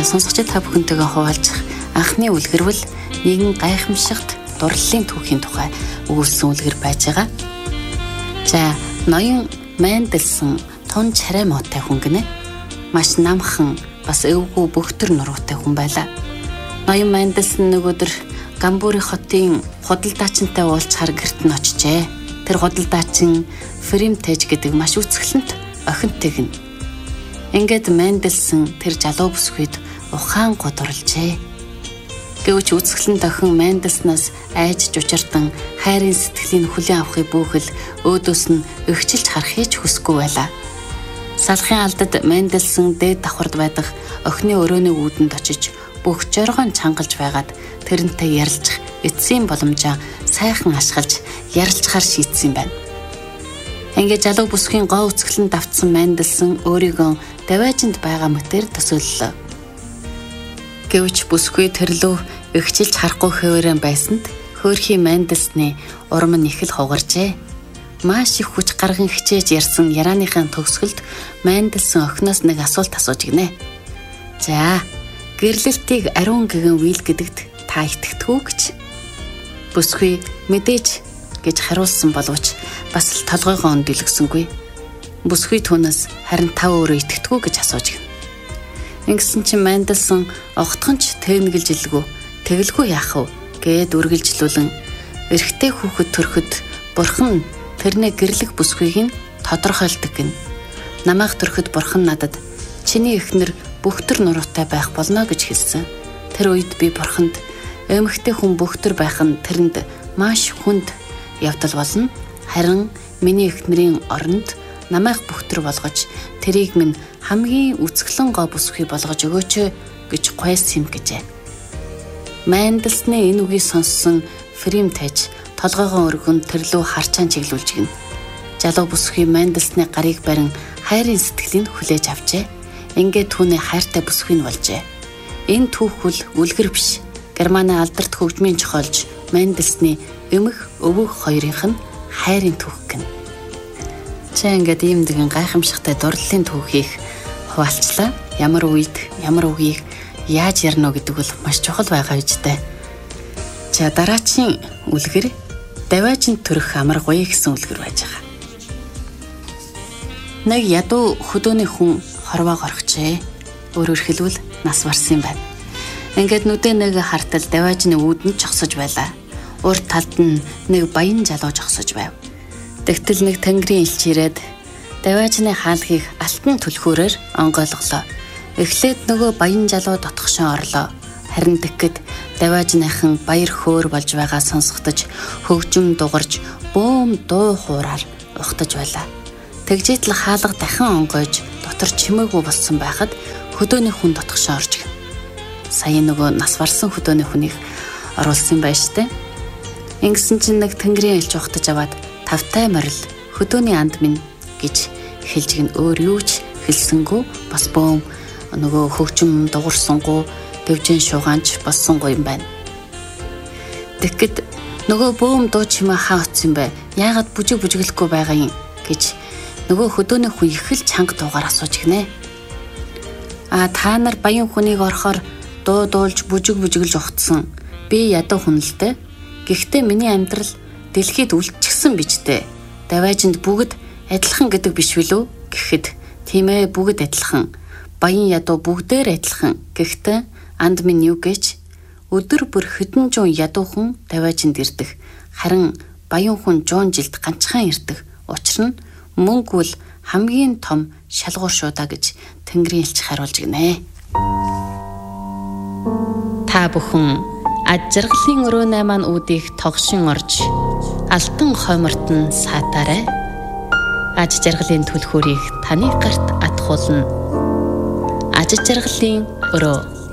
сонсогчид та бүхэнтэйгээ хуваалцах анхны үлгэр бол нэгэн гайхамшигт дурлалын түүхийн тухай өгүүлсэн үлгэр байж байгаа. За, ноён Менделсон тун чарай муутай хүн гинэ. Маш намхан, бас эвгүй бөхтөр нуруутай хүн байлаа. Ноён Менделсон нөгөөдөр Гамбури хотын худалдаачинтай уулзахаар гэрт нь очижээ. Тэр худалдаачин Фримтэж гэдэг маш үцгэлэнт охинтой гин. Ингээд Менделсон тэр залуу бүсгүйд ухаан гудурлжээ. Гэвч үцгэлэн охин Менделснаас айж жучирдан хайрын сэтгэлийн хүлээн авахыг бүүхэл өөдөөс нь өгчилж харахыг хүсэхгүй байлаа. Салхын алдад Менделсон дээд давхард байдаг охины өрөөний үүдэнд очиж бүх жоргоон чангалж байгаад тэрнтэй ярилцах эцсийн боломжоо сайхан ашиглаж ярилцахаар шийдсэн байна. Ингээд залуу бүсгийн гоо үцгэлэн давтсан Менделсон өөрийгөө даваажинд байгаа мэтээр төсөөллөө. Гэвч бүсгүй тэрлүү өгчилж харахгүй хэвээрэн байсанд хөөрхий Менделсны урам нь их л хугаржээ. Маш их хүч гарган хичээж ярьсан ярааныхаа төгсгөлд Менделсон охиноос нэг асуулт асууж гинэ. За, гэрлэлтийг ариун гэгэн үйл гэдэгт та итгэдэг үү гэж. Бүсгүй мэдээж гэж хариулсан боловч бас л толгойгоо өндөлгсөнгүй. Бүсгүй түүнээс харин та өөрөө итгэдэг үү гэж асууж гин. Ингэсэн чинь Менделсон огтхонч тэнэгэлж илгүү, тэгэлгүй яах вэ гэд үргэлжлүүлэн эрэгтэй хүүхэд төрөхөд бурхан тэрний гэрлэх бүсгүйг нь тодорхойлдог гин. Намайг төрөхөд бурхан надад чиний эхнэр бөхтөр нуруутай байх болно гэж хэлсэн. Тэр үед би бурханд эмэгтэй хүн бөхтөр байх нь тэрэнд маш хүнд явдал болно. Харин миний эхнэрийн оронд намайг бөхтөр болгож тэрийг минь хамгийн үцгэлэн гоо бүсгүй болгож өгөөч гэж гуйсан юм гэжээ. Менделсны энэ үгийг сонссон Фримтэж толгойгоо өргөн тэрлүү харчаан чиглүүлж гин. Залуу бүсгүй Менделсны гарыг барин хайрын сэтгэлийг хүлээж авчээ. Ингээд түүний хайртай бүсгүй нь болжээ. Энэ түүхэл үлгэр биш. Германы алдарт хөгжмийн зохиолч Менделсны эмх өвөг хоёрынх нь хайрын түүх гин. Чи ингээд ийм нэгэн гайхамшигтай дурлалын түүхийг хуваалцлаа. Ямар үед, ямар үгийг яаж ярина гэдэг бол маш чухал байгаа үстэй. За, дараачийн үлгэр даваажинд төрөх амаргүй гэсэн үлгэр байж байгаа. Нэг ядуу хөдөөний хүн хорвоо горхжээ. Өөрөөр хэлбэл нас барсан юм байна. Ингээд нүдэн нэг хартал даваажны үүдэнд жогсож байлаа. Урд талд нь нэг баян залуу жогсож байв. Тэгтэл нэг тэнгэрийн элч ирээд даваажны хаалхыг алтан түлхүүрээр онгойлголоо. Эхлээд нөгөө баян залуу дотгошоо орлоо. Харин тэгэхэд даваажныхан баяр хөөр болж байгаа сонсогдож хөгжим дугарж бөөм дуу хуураар ухтаж байлаа. Тэгжээтэл хаалга дахин онгойж дотор чимээгүй болсон байхад хөдөөний хүн дотгошоо орж гин. Сая нөгөө нас барсан хөдөөний хүнийг оруулсан байж штэ. Ингэсэн чинь нэг тэнгэрийн элч ухтаж аваад тавтай морил хөдөөний анд минь гэж хэлж гин. Өөр юу ч хэлсэнгүү бас бөөм нөгөө хөгжим дуурсангуу дэвжин шугаанч болсонгүй юм байна. Тэгэхэд нөгөө бөөм дуу чимээ хаа утсан бэ? Яагаад бүжиглэхгүй байгаа юм гэж нөгөө хөдөөний хүн их л чанга дуугаар асууж гинэ. Та нар баян хүнийг орохоор дуу дуулж бүжиглж ухтсан. Би ядуу хүн л дээ. Гэхдээ миний амьдрал дэлхийд үлдчихсэн биз дээ. Даваажинд бүгд адилхан гэдэг биш билүү? Гэхэд тийм ээ, бүгд адилхан. Баян ядуу бүгдээр адилхан. Гэхдээ анд минь юу гэж өдөр бүр хэдэн зуун ядуу хүн даваажинд ирдэг. Харин баян хүн 100 жилд ганцхан ирдэг. Учир нь мөнгө бол хамгийн том шалгуур шүү да гэж тэнгэрийн элч хариулж гинэ. Та бүхэн аж жаргалын өрөөнэй маань үүдийг тогшин орж алтан хоймортон саатаарай. Аж жаргалын түлхүүрийг таны гарт атгуулна. Аж жаргалын өрөө.